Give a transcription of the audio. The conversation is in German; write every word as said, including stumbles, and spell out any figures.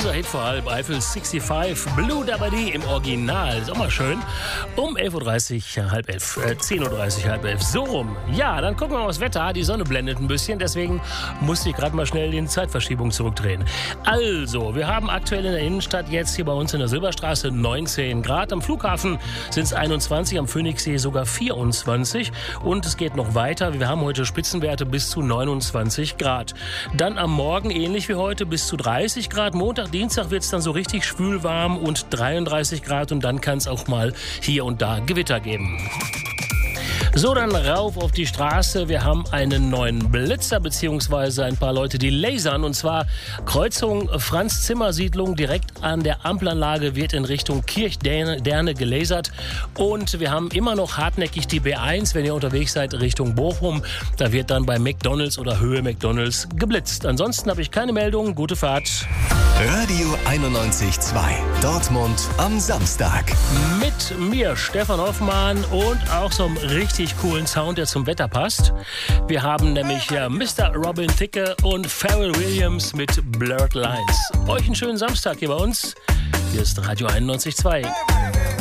Unser Hit vor halb Eifel fünfundsechzig, Blue Dabadi im Original. Ist auch mal schön. Um elf Uhr dreißig, halb elf, äh, zehn Uhr dreißig, halb elf, so rum. Ja, dann gucken wir mal aufs Wetter. Die Sonne blendet ein bisschen, deswegen musste ich gerade mal schnell die Zeitverschiebung zurückdrehen. Also, wir haben aktuell in der Innenstadt jetzt hier bei uns in der Silberstraße neunzehn Grad. Am Flughafen sind es einundzwanzig, am Phoenixsee sogar vierundzwanzig. Und es geht noch weiter. Wir haben heute Spitzenwerte bis zu neunundzwanzig Grad. Dann am Morgen ähnlich wie heute bis zu dreißig Grad. Montag, Dienstag wird es dann so richtig schwül warm und dreiunddreißig Grad. Und dann kann es auch mal hier und da Gewitter geben. So, dann rauf auf die Straße. Wir haben einen neuen Blitzer beziehungsweise ein paar Leute, die lasern. Und zwar Kreuzung Franz-Zimmer-Siedlung. Direkt an der Ampelanlage wird in Richtung Kirchderne gelasert. Und wir haben immer noch hartnäckig die B eins, wenn ihr unterwegs seid, Richtung Bochum. Da wird dann bei McDonalds oder Höhe McDonalds geblitzt. Ansonsten habe ich keine Meldung. Gute Fahrt. Radio einundneunzig Komma zwei. Dortmund am Samstag. Mit mir, Stefan Hoffmann, und auch so einem richtig coolen Sound, der zum Wetter passt. Wir haben nämlich ja Mister Robin Thicke und Pharrell Williams mit Blurred Lines. Euch einen schönen Samstag hier bei uns. Hier ist Radio einundneunzig Komma zwei.